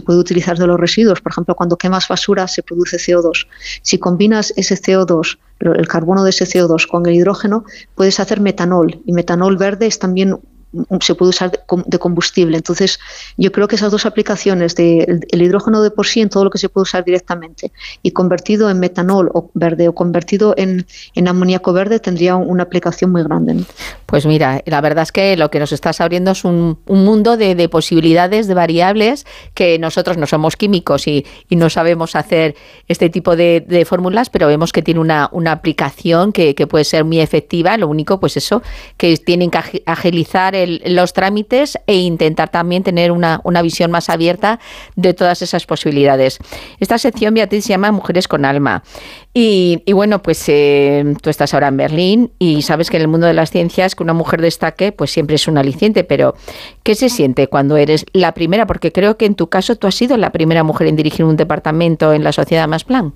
puede utilizar de los residuos. Por ejemplo, cuando quemas basura se produce CO2. Si combinas ese CO2, el carbono de ese CO2 con el hidrógeno, puedes hacer metanol, y metanol verde es también se puede usar de combustible. Entonces, yo creo que esas dos aplicaciones del hidrógeno de por sí en todo lo que se puede usar directamente y convertido en metanol o verde o convertido en amoníaco verde tendría una aplicación muy grande, ¿no? Pues mira, la verdad es que lo que nos estás abriendo es un mundo de posibilidades, de variables, que nosotros no somos químicos y no sabemos hacer este tipo de fórmulas, pero vemos que tiene una aplicación que puede ser muy efectiva. Lo único, pues eso, que tienen que agilizar los trámites e intentar también tener una visión más abierta de todas esas posibilidades. Esta sección, Beatriz, se llama Mujeres con Alma. Y bueno, pues tú estás ahora en Berlín y sabes que en el mundo de las ciencias que una mujer destaque pues siempre es un aliciente, pero ¿qué se siente cuando eres la primera? Porque creo que en tu caso tú has sido la primera mujer en dirigir un departamento en la Sociedad Max Planck.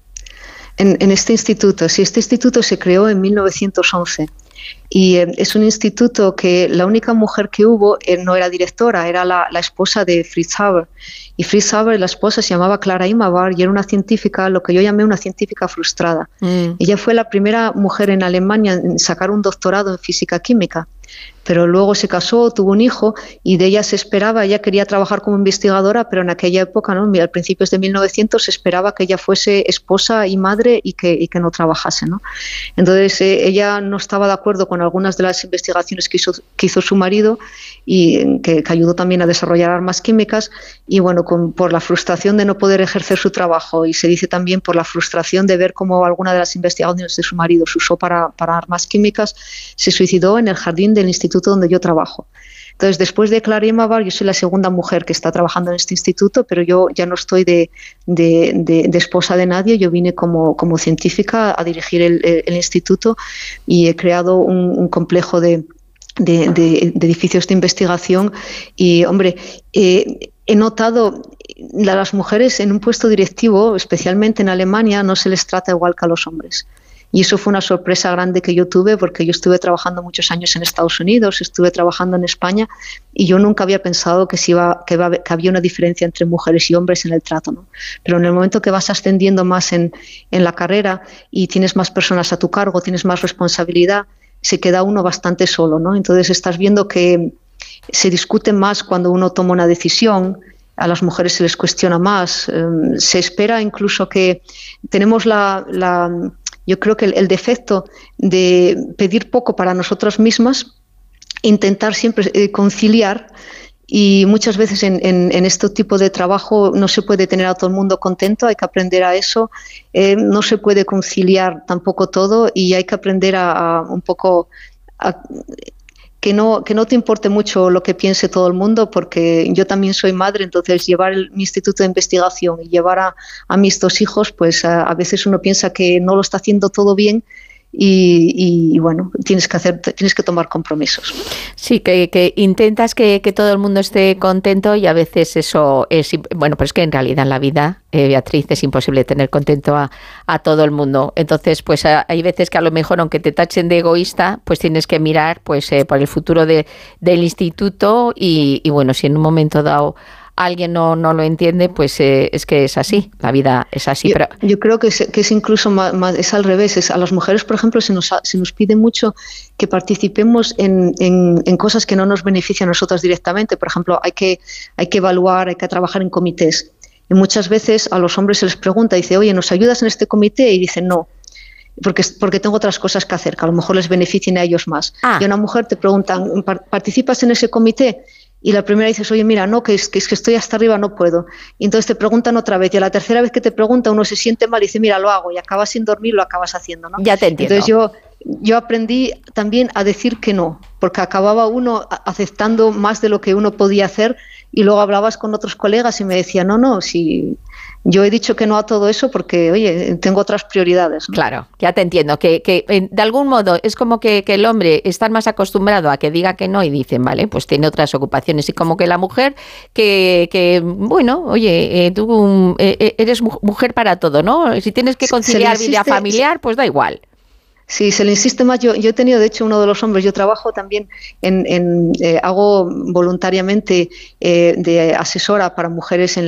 En este instituto, sí, este instituto se creó en 1911. Y es un instituto que la única mujer que hubo no era directora, era la esposa de Fritz Haber. Y Fritz Haber, la esposa, se llamaba Clara Immerwahr y era una científica, lo que yo llamé una científica frustrada. Ella fue la primera mujer en Alemania en sacar un doctorado en física química. Pero luego se casó, tuvo un hijo y de ella se esperaba, ella quería trabajar como investigadora, pero en aquella época, ¿no? A principios de 1900 se esperaba que ella fuese esposa y madre y que no trabajase, ¿no? Entonces ella no estaba de acuerdo con algunas de las investigaciones que hizo su marido y que ayudó también a desarrollar armas químicas y bueno, por la frustración de no poder ejercer su trabajo y se dice también por la frustración de ver cómo alguna de las investigaciones de su marido se usó para armas químicas, se suicidó en el jardín del instituto donde yo trabajo. Entonces, después de Clara Immerwahr, yo soy la segunda mujer que está trabajando en este instituto, pero yo ya no estoy de esposa de nadie. Yo vine como científica a dirigir el instituto y he creado un complejo de edificios de investigación y, hombre, he notado a las mujeres en un puesto directivo, especialmente en Alemania, no se les trata igual que a los hombres. Y eso fue una sorpresa grande que yo tuve porque yo estuve trabajando muchos años en Estados Unidos, estuve trabajando en España y yo nunca había pensado que había una diferencia entre mujeres y hombres en el trato, ¿no? Pero en el momento que vas ascendiendo más en la carrera y tienes más personas a tu cargo, tienes más responsabilidad, se queda uno bastante solo, ¿no? Entonces estás viendo que se discute más cuando uno toma una decisión, a las mujeres se les cuestiona más, se espera incluso que tenemos yo creo que el defecto de pedir poco para nosotras mismas, intentar siempre conciliar y muchas veces en este tipo de trabajo no se puede tener a todo el mundo contento, hay que aprender a eso, no se puede conciliar tampoco todo y hay que aprender a un poco que no te importe mucho lo que piense todo el mundo, porque yo también soy madre, entonces llevar mi instituto de investigación y llevar a mis dos hijos, pues a veces uno piensa que no lo está haciendo todo bien y bueno, tienes que tomar compromisos. Sí, que intentas que todo el mundo esté contento y a veces eso es, bueno, pero es que en realidad en la vida, Beatriz, es imposible tener contento a todo el mundo. Entonces, pues hay veces que a lo mejor, aunque te tachen de egoísta, pues tienes que mirar pues por el futuro del instituto y bueno, si en un momento dado alguien no lo entiende, pues es que es así, la vida es así. Yo creo que es incluso más, es al revés. A las mujeres, por ejemplo, se nos pide mucho que participemos en cosas que no nos benefician a nosotras directamente. Por ejemplo, hay que evaluar, hay que trabajar en comités. Y muchas veces a los hombres se les pregunta, dice, oye, ¿nos ayudas en este comité? Y dicen, no, porque tengo otras cosas que hacer, que a lo mejor les beneficien a ellos más. Y a una mujer te preguntan, ¿participas en ese comité? Y la primera dices, oye, mira, no, que es que estoy hasta arriba, no puedo. Y entonces te preguntan otra vez, y a la tercera vez que te pregunta uno se siente mal y dice, mira, lo hago, y acabas sin dormir, lo acabas haciendo, ¿no? Ya te entiendo. Entonces yo aprendí también a decir que no, porque acababa uno aceptando más de lo que uno podía hacer, y luego hablabas con otros colegas y me decían, no, si yo he dicho que no a todo eso porque, oye, tengo otras prioridades, ¿no? Claro, ya te entiendo, que de algún modo es como que el hombre está más acostumbrado a que diga que no y dicen, vale, pues tiene otras ocupaciones, y como que la mujer que bueno, oye, tú eres mujer para todo, ¿no? Si tienes que conciliar vida familiar, pues da igual. Sí, se le insiste más. Yo he tenido, de hecho, uno de los hombres. Yo trabajo también hago voluntariamente de asesora para mujeres en